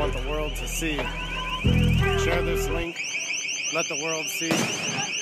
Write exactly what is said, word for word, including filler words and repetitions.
want the world to see. Share this link. Let the world see